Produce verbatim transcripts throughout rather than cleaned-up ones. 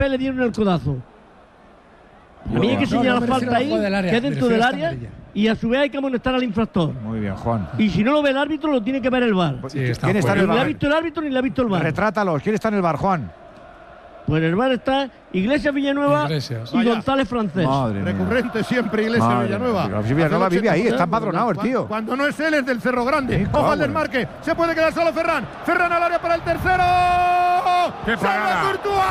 P le dieron el codazo. A mí hay que señalar la falta ahí, que es dentro del área, y a su vez hay que amonestar al infractor. Muy bien, Juan. Y si no lo ve el árbitro, lo tiene que ver el V A R. Sí, está ¿Quién está en el Ni V A R? le ha visto el árbitro ni le ha visto el V A R. Retrátalos. ¿Quién está en el V A R, Juan? Pues en el V A R está Iglesias Villanueva Iglesias. y Vaya. González Francés. Madre Recurrente mía. siempre Iglesias Madre Villanueva. mía. Si Villanueva vive ahí, está empadronado el tío. Cuando no es él, es del Cerro Grande. Ojo Ojo al desmarque. Se puede quedar solo Ferran. Ferran al área para el tercero. ¡Qué parada! Courtois!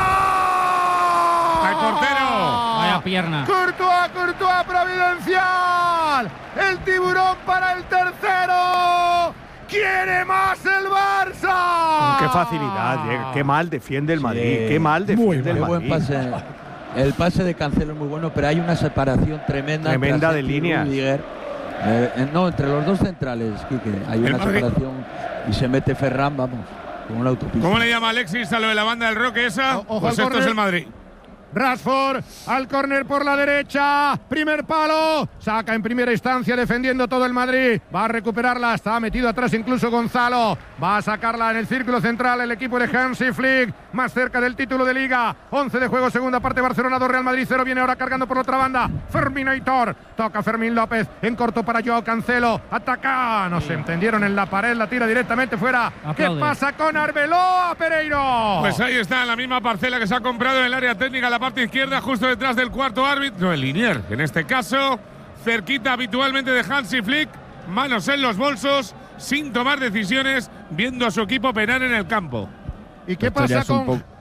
¡Al portero! Vaya pierna. Courtois, Courtois providencial. El tiburón para el tercero. ¡Quiere más el Barça! Qué facilidad, llega. Qué mal defiende el Sí. Madrid. Qué mal defiende el Qué Madrid. buen pase. El pase de Cancelo es muy bueno, pero hay una separación tremenda. Tremenda entre de Asensio y líneas. Rüdiger. Eh, eh, no, entre los dos centrales, Quique. Hay una Madrid. separación y se mete Ferran, vamos, con una autopista. ¿Cómo le llama Alexis a lo de la banda del Roque esa? O- ojo Pues al esto es córner. el Madrid. Rashford al córner por la derecha. Primer palo. Saca en primera instancia defendiendo todo el Madrid. Va a recuperarla. Está metido atrás incluso Gonzalo. Va a sacarla en el círculo central el equipo de Hansi Flick. Más cerca del título de Liga. once de juego, segunda parte. Barcelona dos, Real Madrid cero. Viene ahora cargando por la otra banda. Ferminator. Toca Fermín López. En corto para Joao Cancelo. Ataca. No se entendieron en la pared. La tira directamente fuera. Aplaude. ¿Qué pasa con Arbeloa, Pereiro? Pues ahí está, en la misma parcela que se ha comprado en el área técnica, la parte izquierda, justo detrás del cuarto árbitro, no, el Linier, en este caso, cerquita habitualmente de Hansi Flick, manos en los bolsos, sin tomar decisiones, viendo a su equipo penar en el campo. ¿Y qué Esto ya pasa es un con poco-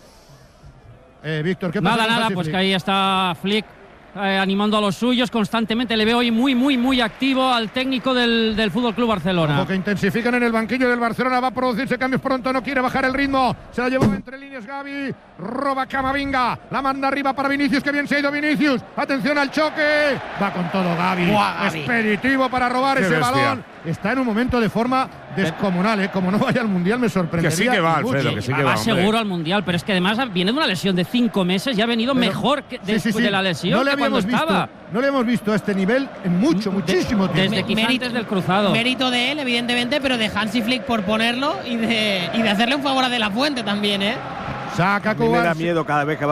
eh, Víctor? ¿Qué pasa Nada, con nada, Hansi pues Flick? que ahí está Flick eh, animando a los suyos constantemente. Le veo hoy muy, muy, muy activo al técnico del, del Fútbol Club Barcelona. Ojo que intensifican en el banquillo del Barcelona. Va a producirse cambios pronto. No quiere bajar el ritmo. Se la llevó entre líneas Gavi. Roba Camavinga. La manda arriba para Vinicius. Que bien se ha ido Vinicius. Atención al choque. Va con todo Gavi. Buah, Gavi. Expeditivo para robar Qué ese bestia. balón. Está en un momento de forma descomunal. ¿eh? Como no vaya al Mundial me sorprendería. Que sí que va, mucho. Alfredo, que sí que va va, hombre. seguro al Mundial, pero es que además viene de una lesión de cinco meses y ha venido Pero- mejor que Sí, después sí, sí. de la lesión No le que cuando habíamos visto. estaba. No le hemos visto a este nivel en mucho, muchísimo tiempo. Desde quizá Mérito- antes del cruzado. Mérito de él, evidentemente, pero de Hansi Flick por ponerlo y de, y de hacerle un favor a De La Fuente también, ¿eh? Saca A mí me da Cubarsí. miedo cada vez que va